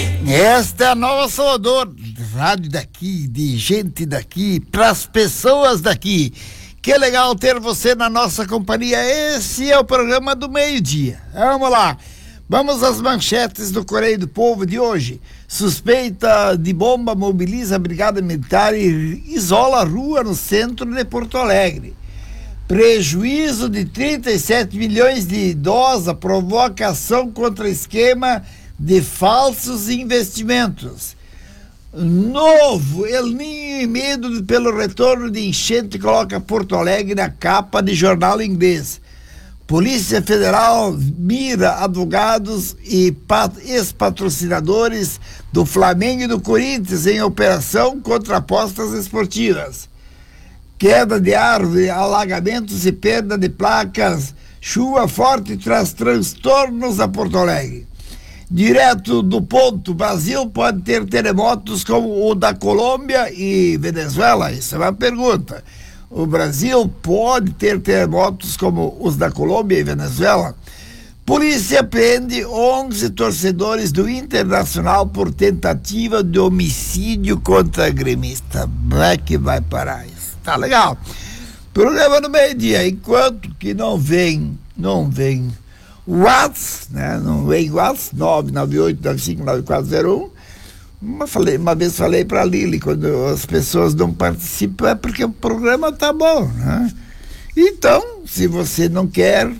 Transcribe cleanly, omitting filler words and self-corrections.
Esta é a Nova Salvador, rádio daqui, de gente daqui, para as pessoas daqui. Que legal ter você na nossa companhia. Esse é o programa do meio-dia. Vamos lá. Vamos às manchetes do Correio do Povo de hoje. Suspeita de bomba mobiliza a Brigada Militar e isola a rua no centro de Porto Alegre. Prejuízo de 37 milhões de idosa provoca ação contra esquema de falsos investimentos. Novo, El Niño e medo pelo retorno de enchente coloca Porto Alegre na capa de jornal inglês. Polícia Federal mira advogados e ex-patrocinadores do Flamengo e do Corinthians em operação contra apostas esportivas. Queda de árvore, alagamentos e perda de placas. Chuva forte traz transtornos a Porto Alegre. Direto do ponto, Brasil pode ter terremotos como o da Colômbia e Venezuela? Isso é uma pergunta. O Brasil pode ter terremotos como os da Colômbia e Venezuela? Polícia prende 11 torcedores do Internacional por tentativa de homicídio contra gremista. Como é que vai parar isso? Tá legal. Programa no meio-dia, enquanto que não vem WhatsApp, né? Não vem WhatsApp, 998959401. Uma vez falei para a Lili, quando as pessoas não participam é porque o programa tá bom, né? Então, se você não quer